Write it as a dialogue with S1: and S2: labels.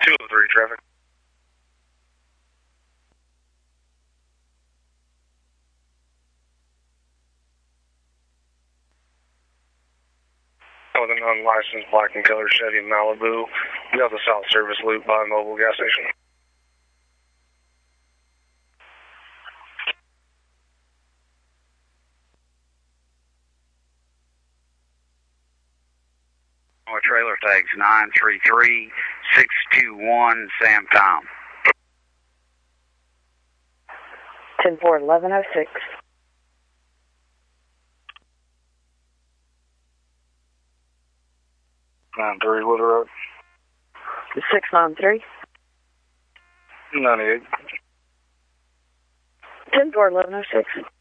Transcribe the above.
S1: 203 traffic. With an unlicensed black and colored Chevy Malibu. We got the South Service Loop by Mobile gas station.
S2: Trailer tags 933-621 Sam Tom.
S3: 10-4-1106.
S1: 93 Little Road.
S3: 693.
S1: 98.
S3: 10-4-1106.